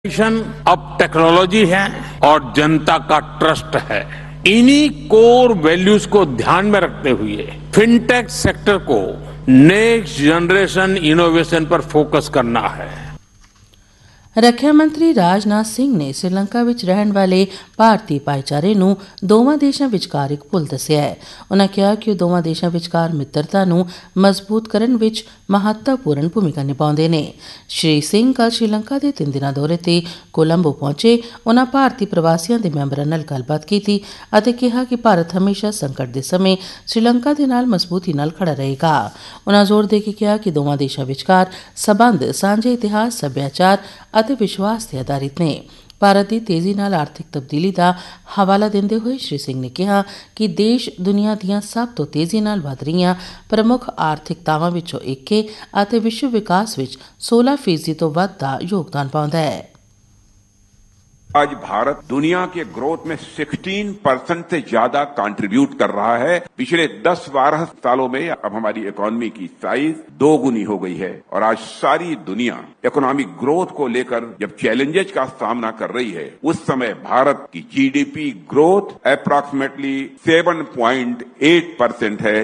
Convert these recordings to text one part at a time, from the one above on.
अब टेक्नोलॉजी है और जनता का ट्रस्ट है। इन्हीं कोर वैल्यूज को ध्यान में रखते हुए फिनटेक सेक्टर को नेक्स्ट जनरेशन इनोवेशन पर फोकस करना है। ਰੱਖਿਆ ਮੰਤਰੀ ਰਾਜਨਾਥ ਸਿੰਘ ਨੇ ਸ੍ਰੀਲੰਕਾ ਵਿੱਚ ਰਹਿਣ ਵਾਲੇ ਭਾਰਤੀ ਭਾਈਚਾਰੇ ਨੂੰ ਦੋਵਾਂ ਦੇਸ਼ਾਂ ਵਿਚਕਾਰ ਇੱਕ ਪੁਲ ਦੱਸਿਆ ਹੈ। ਉਨ੍ਹਾਂ ਕਿਹਾ ਕਿ ਉਹ ਦੋਵਾਂ ਦੇਸ਼ਾਂ ਵਿਚਕਾਰ ਮਿੱਤਰਤਾ ਨੂੰ ਮਜ਼ਬੂਤ ਕਰਨ ਵਿੱਚ ਮਹੱਤਵਪੂਰਨ ਭੂਮਿਕਾ ਨਿਭਾਉਂਦੇ ਨੇ। ਸ਼੍ਰੀ ਸਿੰਘ ਕੱਲ੍ਹ ਸ੍ਰੀਲੰਕਾ ਦੇ 3 ਦਿਨਾਂ ਦੌਰੇ ਤੇ ਕੋਲੰਬੋ ਪਹੁੰਚੇ। ਉਨ੍ਹਾਂ ਭਾਰਤੀ ਪ੍ਰਵਾਸੀਆਂ ਦੇ ਮੈਂਬਰਾਂ ਨਾਲ ਗੱਲਬਾਤ ਕੀਤੀ ਅਤੇ ਕਿਹਾ ਕਿ ਭਾਰਤ ਹਮੇਸ਼ਾ ਸੰਕਟ ਦੇ ਸਮੇਂ ਸ੍ਰੀਲੰਕਾ ਦੇ ਨਾਲ ਮਜ਼ਬੂਤੀ ਨਾਲ ਖੜਾ ਰਹੇਗਾ। ਉਨ੍ਹਾਂ ਜ਼ੋਰ ਦੇ ਕੇ ਕਿਹਾ ਕਿ ਦੋਵਾਂ ਦੇਸ਼ਾਂ ਵਿਚਕਾਰ ਸਬੰਧ ਸਾਂਝੇ ਇਤਿਹਾਸ, ਸੱਭਿਆਚਾਰ ਅਤੇ ਵਿਸ਼ਵਾਸ ਤੇ ਆਧਾਰਿਤ ਨੇ। ਭਾਰਤ ਦੀ ਤੇਜ਼ੀ ਨਾਲ ਆਰਥਿਕ ਤਬਦੀਲੀ ਦਾ ਹਵਾਲਾ ਦਿੰਦੇ ਹੋਏ ਸ਼੍ਰੀ ਸਿੰਘ ਨੇ ਕਿਹਾ ਕਿ ਦੇਸ਼ ਦੁਨੀਆ ਦੀਆਂ ਸਭ ਤੋਂ ਤੇਜ਼ੀ ਨਾਲ ਵਧ ਰਹੀਆਂ ਪ੍ਰਮੁੱਖ ਆਰਥਿਕਤਾਵਾਂ ਵਿੱਚੋਂ ਇੱਕ ਹੈ ਅਤੇ ਵਿਸ਼ਵ ਵਿਕਾਸ ਵਿੱਚ 16% ਤੋਂ ਵੱਧ ਦਾ ਯੋਗਦਾਨ ਪਾਉਂਦਾ ਹੈ। आज भारत दुनिया के ग्रोथ में 16% से ज्यादा कंट्रीब्यूट कर रहा है। पिछले 10-12 सालों में अब हमारी इकोनॉमी की साइज 2 गुनी हो गई है और आज सारी दुनिया इकोनॉमिक ग्रोथ को लेकर जब चैलेंजेस का सामना कर रही है, उस समय भारत की जीडीपी ग्रोथ अप्रॉक्सीमेटली 7.8% है।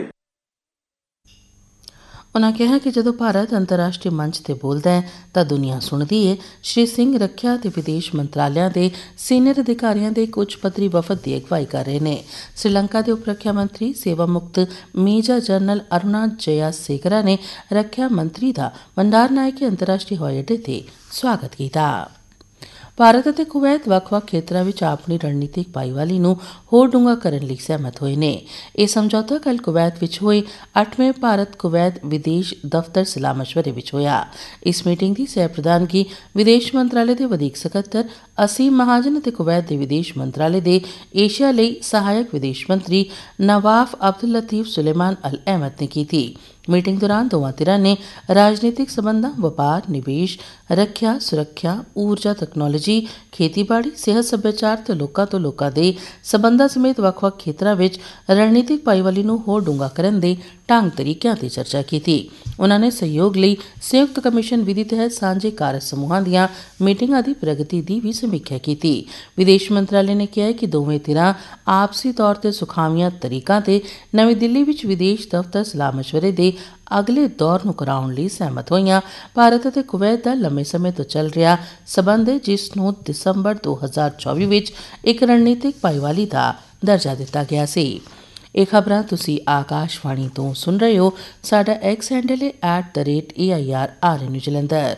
ਉਨ੍ਹਾਂ ਕਿਹਾ ਕਿ ਜਦੋਂ ਭਾਰਤ ਅੰਤਰਰਾਸ਼ਟਰੀ ਮੰਚ ਤੇ ਬੋਲਦਾ ਹੈ ਤਾਂ ਦੁਨੀਆ ਸੁਣਦੀ ਹੈ। ਸ਼੍ਰੀ ਸਿੰਘ ਰੱਖਿਆ ਅਤੇ ਵਿਦੇਸ਼ ਮੰਤਰਾਲਿਆਂ ਦੇ ਸੀਨੀਅਰ ਅਧਿਕਾਰੀਆਂ ਦੇ ਇੱਕ ਉੱਚ ਪੱਧਰੀ ਵਫਦ ਦੀ ਅਗਵਾਈ ਕਰ ਰਹੇ ਨੇ। ਸ੍ਰੀਲੰਕਾ ਦੇ ਉਪ ਰੱਖਿਆ ਮੰਤਰੀ ਸੇਵਾ ਮੁਕਤ ਮੇਜਰ ਜਨਰਲ ਅਰੁਣਾ ਜਯਾ ਸੇਖਰਾ ਨੇ ਰੱਖਿਆ ਮੰਤਰੀ ਦਾ ਬੰਡਾਰ ਨਾਇਕੇ ਅੰਤਰਰਾਸ਼ਟਰੀ ਹਵਾਈ ਅੱਡੇ ਤੇ ਸਵਾਗਤ ਕੀਤਾ। ਭਾਰਤ ਅਤੇ ਕੁਵੈਤ ਵੱਖ-ਵੱਖ ਖੇਤਰਾਂ ਵਿੱਚ ਆਪਣੀ ਰਣਨੀਤਿਕ ਭਾਈਵਾਲੀ ਨੂੰ ਹੋਰ ਡੂੰਘਾ ਕਰਨ ਲਈ ਸਹਿਮਤ ਹੋਏ ਨੇ। ਇਹ ਸਮਝੌਤਾ ਕੱਲ੍ਹ ਕੁਵੈਤ ਵਿੱਚ ਹੋਏ 8ਵੇਂ ਭਾਰਤ ਕੁਵੈਤ ਵਿਦੇਸ਼ ਦਫ਼ਤਰ ਸਲਾਹ ਮਸ਼ਵਰੇ ਵਿੱਚ ਹੋਇਆ। ਇਸ ਮੀਟਿੰਗ ਦੀ ਸਹਿ ਪ੍ਰਧਾਨਗੀ ਵਿਦੇਸ਼ ਮੰਤਰਾਲੇ ਦੇ ਵਧੀਕ ਸਕੱਤਰ ਅਸੀਮ ਮਹਾਜਨ ਅਤੇ ਕੁਵੈਤ ਦੇ ਵਿਦੇਸ਼ ਮੰਤਰਾਲੇ ਦੇ ਏਸ਼ੀਆ ਲਈ ਸਹਾਇਕ ਵਿਦੇਸ਼ ਮੰਤਰੀ ਨਵਾਫ ਅਬਦੁਲ ਲਤੀਫ ਸੁਲੇਮਾਨ ਅਲ ਅਹਿਮਦ ਨੇ ਕੀਤੀ। ਮੀਟਿੰਗ ਦੌਰਾਨ ਦੋਵਾਂ ਧਿਰਾਂ ਨੇ ਰਾਜਨੀਤਿਕ ਸਬੰਧਾਂ, ਵਪਾਰ, ਨਿਵੇਸ਼, ਰੱਖਿਆ, ਸੁਰੱਖਿਆ, ਊਰਜਾ, ਤਕਨਾਲੋਜੀ, ਖੇਤੀਬਾੜੀ, ਸਿਹਤ, ਸੱਭਿਆਚਾਰ ਤੇ ਲੋਕਾਂ ਤੋਂ ਲੋਕਾਂ ਦੇ ਸਬੰਧਾਂ ਸਮੇਤ ਵੱਖ-ਵੱਖ ਖੇਤਰਾਂ ਵਿੱਚ ਰਣਨੀਤਿਕ ਭਾਈਵਾਲੀ ਨੂੰ ਹੋਰ ਡੂੰਘਾ ਕਰਨ ਦੇ ਢੰਗ ਤਰੀਕਿਆਂ ਤੇ ਚਰਚਾ ਕੀਤੀ। ਉਨ੍ਹਾਂ ਨੇ ਸਹਿਯੋਗ ਲਈ ਸੰਯੁਕਤ ਕਮਿਸ਼ਨ ਵਿਧੀ ਤਹਿਤ ਸਾਂਝੇ ਕਾਰਜ ਸਮੂਹਾਂ ਦੀਆਂ ਮੀਟਿੰਗਾਂ ਦੀ ਪ੍ਰਗਤੀ ਦੀ ਵੀ ਸਮੀਖਿਆ ਕੀਤੀ। ਵਿਦੇਸ਼ ਮੰਤਰਾਲੇ ਨੇ ਕਿਹਾ ਕਿ ਦੋਵੇਂ ਧਿਰਾਂ ਆਪਸੀ ਤੌਰ ਤੇ ਸੁਖਾਵੀਆਂ ਤਰੀਕਾਂ ਤੇ ਨਵੀਂ ਦਿੱਲੀ ਵਿੱਚ ਵਿਦੇਸ਼ ਦਫ਼ਤਰ ਸਲਾਹ ਮਸ਼ਵਰੇ ਦੇ ਅਗਲੇ ਦੌਰ ਨੂੰ ਕਰਾਉਣ ਲਈ ਸਹਿਮਤ ਹੋਈਆਂ। ਭਾਰਤ ਅਤੇ ਕੁਵੈਤ ਦਾ ਲੰਮੇ ਸਮੇਂ ਤੋਂ ਚੱਲ ਰਿਹਾ ਸਬੰਧ ਹੈ, ਜਿਸ ਨੂੰ ਦਸੰਬਰ 2024 ਵਿੱਚ ਇੱਕ ਰਣਨੀਤਿਕ ਭਾਈਵਾਲੀ ਦਾ ਦਰਜਾ ਦਿੱਤਾ ਗਿਆ ਸੀ। ਇਹ ਖਬਰਾਂ ਤੁਸੀਂ ਆਕਾਸ਼ਵਾਣੀ ਤੋਂ ਸੁਣ ਰਹੇ ਹੋ। ਸਾਡਾ ਐਕਸ ਹੈਂਡਲ ਹੈ @AIRRN ਜਲੰਧਰ।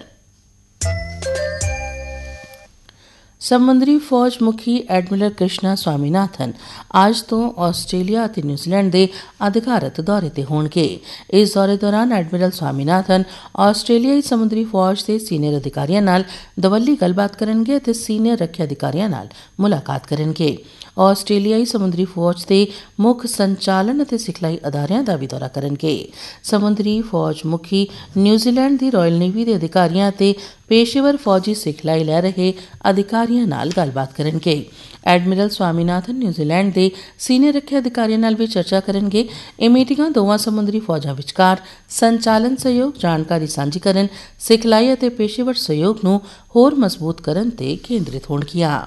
ਸਮੁੰਦਰੀ ਫੌਜ ਮੁਖੀ ਐਡਮਿਰਲ ਕ੍ਰਿਸ਼ਨਾ ਸਵਾਮੀਨਾਥਨ ਅੱਜ ਤੋਂ ਆਸਟ੍ਰੇਲੀਆ ਅਤੇ ਨਿਊਜ਼ੀਲੈਂਡ ਦੇ ਅਧਿਕਾਰਤ ਦੌਰੇ ਤੇ ਹੋਣਗੇ। ਇਸ ਦੌਰੇ ਦੌਰਾਨ ਐਡਮਿਰਲ ਸਵਾਮੀਨਾਥਨ ਆਸਟ੍ਰੇਲੀਆਈ ਸਮੁੰਦਰੀ ਫੌਜ ਦੇ ਸੀਨੀਅਰ ਅਧਿਕਾਰੀਆਂ ਨਾਲ ਦਵੱਲੀ ਗੱਲਬਾਤ ਕਰਨਗੇ ਅਤੇ ਸੀਨੀਅਰ ਰੱਖਿਆ ਅਧਿਕਾਰੀਆਂ ਨਾਲ ਮੁਲਾਕਾਤ ਕਰਨਗੇ। ਆਸਟ੍ਰੇਲੀਆਈ ਸਮੁੰਦਰੀ ਫੌਜ ਦੇ ਮੁੱਖ ਸੰਚਾਲਨ ਅਤੇ ਸਿਖਲਾਈ ਅਦਾਰਿਆਂ ਦਾ ਵੀ ਦੌਰਾ ਕਰਨਗੇ। ਸਮੁੰਦਰੀ ਫੌਜ ਮੁਖੀ ਨਿਊਜ਼ੀਲੈਂਡ ਦੀ ਰਾਇਲ ਨੇਵੀ ਦੇ ਅਧਿਕਾਰੀਆਂ ਅਤੇ ਪੇਸ਼ੇਵਰ ਫੌਜੀ ਸਿਖਲਾਈ ਲੈ ਰਹੇ ਅਧਿਕਾਰੀਆਂ ਨਾਲ ਗੱਲਬਾਤ ਕਰਨਗੇ। ਐਡਮਿਰਲ ਸਵਾਮੀਨਾਥਨ ਨਿਊਜ਼ੀਲੈਂਡ ਦੇ ਸੀਨੀਅਰ ਰੱਖਿਆ ਅਧਿਕਾਰੀਆਂ ਨਾਲ ਵੀ ਚਰਚਾ ਕਰਨਗੇ। ਇਹ ਮੀਟਿੰਗਾਂ ਦੋਵਾਂ ਸਮੁੰਦਰੀ ਫੌਜਾਂ ਵਿਚਕਾਰ ਸੰਚਾਲਨ ਸਹਿਯੋਗ, ਜਾਣਕਾਰੀ ਸਾਂਝੀ ਕਰਨ, ਸਿਖਲਾਈ ਅਤੇ ਪੇਸ਼ੇਵਰ ਸਹਿਯੋਗ ਨੂੰ ਹੋਰ ਮਜ਼ਬੂਤ ਕਰਨ ਤੇ ਕੇਂਦਰਿਤ ਹੋਣਗੀਆਂ।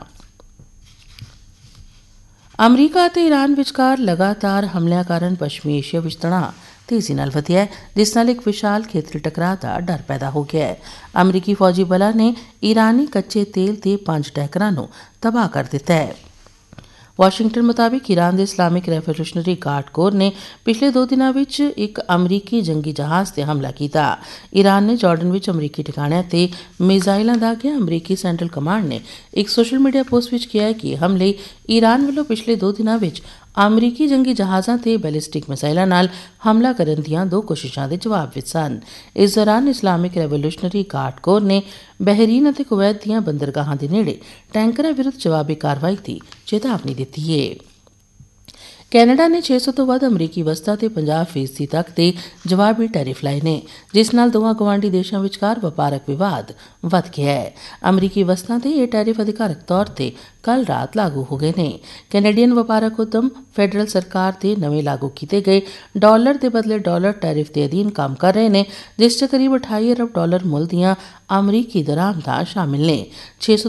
ਅਮਰੀਕਾ ਅਤੇ ਈਰਾਨ ਵਿਚਕਾਰ ਲਗਾਤਾਰ ਹਮਲਿਆਂ ਕਾਰਨ ਪੱਛਮੀ ਏਸ਼ੀਆ ਵਿੱਚ ਤਣਾਅ ਤੇਜ਼ੀ ਨਾਲ ਵਧਿਆ ਹੈ, ਜਿਸ ਨਾਲ ਇੱਕ ਵਿਸ਼ਾਲ ਖੇਤਰੀ ਟਕਰਾਅ ਦਾ ਡਰ ਪੈਦਾ ਹੋ ਗਿਆ ਹੈ। ਅਮਰੀਕੀ ਫੌਜੀ ਬਲਾਂ ਨੇ ਈਰਾਨੀ ਕੱਚੇ ਤੇਲ ਦੇ 5 ਟੈਂਕਰਾਂ ਨੂੰ ਤਬਾਹ ਕਰ ਦਿੱਤਾ ਹੈ। ਵਾਸ਼ਿੰਗਟਨ ਮੁਤਾਬਿਕ ਈਰਾਨ ਦੇ ਇਸਲਾਮਿਕ ਰੈਵੋਲੂਸ਼ਨਰੀ ਗਾਰਡ ਕੋਰ ਨੇ ਪਿਛਲੇ 2 ਦਿਨਾਂ ਵਿੱਚ ਇੱਕ ਅਮਰੀਕੀ ਜੰਗੀ ਜਹਾਜ਼ ਤੇ ਹਮਲਾ ਕੀਤਾ। ਈਰਾਨ ਨੇ ਜਾਰਡਨ ਵਿੱਚ ਅਮਰੀਕੀ ਟਿਕਾਣਿਆਂ ਤੇ ਮਿਜ਼ਾਈਲਾਂ ਦਾਗੀਆਂ। ਅਮਰੀਕੀ ਸੈਂਟਰਲ ਕਮਾਂਡ ਨੇ ਇੱਕ ਸੋਸ਼ਲ ਮੀਡੀਆ ਪੋਸਟ ਵਿੱਚ ਕਿਹਾ ਕਿ ਇਹ ਹਮਲੇ ਈਰਾਨ ਵੱਲੋਂ ਪਿਛਲੇ 2 ਦਿਨਾਂ ਵਿੱਚ ਅਮਰੀਕੀ ਜੰਗੀ ਜਹਾਜ਼ਾਂ ਤੇ ਬੈਲਿਸਟਿਕ ਮਿਸਾਈਲਾਂ ਨਾਲ ਹਮਲਾ ਕਰਨ ਦੀਆਂ 2 ਕੋਸ਼ਿਸ਼ਾਂ ਦੇ ਜਵਾਬ ਵਿੱਚ ਸਨ। ਇਸ ਦੌਰਾਨ ਇਸਲਾਮਿਕ ਰੈਵੋਲੂਸ਼ਨਰੀ ਗਾਰਡ ਕੋਰ ਨੇ ਬਹਿਰੀਨ ਅਤੇ ਕੁਵੈਤ ਦੀਆਂ ਬੰਦਰਗਾਹਾਂ ਦੇ ਨੇੜੇ ਟੈਂਕਰਾਂ ਵਿਰੁੱਧ ਜਵਾਬੀ ਕਾਰਵਾਈ ਦੀ ਚੇਤਾਵਨੀ ਦਿੱਤੀ ਹੈ। ਕੈਨੇਡਾ ਨੇ 600 ਤੋਂ ਵੱਧ ਅਮਰੀਕੀ ਵਸਤਾਂ ਤੇ 50% ਤੱਕ ਦੇ ਜਵਾਬੀ ਟੈਰਿਫ ਲਾਏ ਨੇ, ਜਿਸ ਨਾਲ ਦੋਵਾਂ ਗਵਾਂਢੀ ਦੇਸ਼ਾਂ ਵਿਚਕਾਰ ਵਪਾਰਕ ਵਿਵਾਦ ਵਧ ਗਿਆ ਹੈ। ਅਮਰੀਕੀ ਵਸਤਾਂ ਤੇ ਇਹ ਟੈਰਿਫ ਅਧਿਕਾਰਕ ਤੌਰ ਤੇ ਕੱਲ੍ਹ ਰਾਤ ਲਾਗੂ ਹੋ ਗਏ ਨੇ। ਕੈਨੇਡੀਅਨ ਵਪਾਰਕ ਉਦਮ ਫੈਡਰਲ ਸਰਕਾਰ ਦੇ ਨਵੇਂ ਲਾਗੂ ਕੀਤੇ ਗਏ ਡਾਲਰ ਦੇ ਬਦਲੇ ਡਾਲਰ ਟੈਰਿਫ ਦੇ ਅਧੀਨ ਕੰਮ ਕਰ ਰਹੇ ਨੇ, ਜਿਸ 'ਚ ਕਰੀਬ $28 ਅਰਬ ਮੁੱਲ ਦੀਆਂ ਅਮਰੀਕੀ ਦਰਾਮਦਾਂ ਸ਼ਾਮਿਲ ਨੇ। 600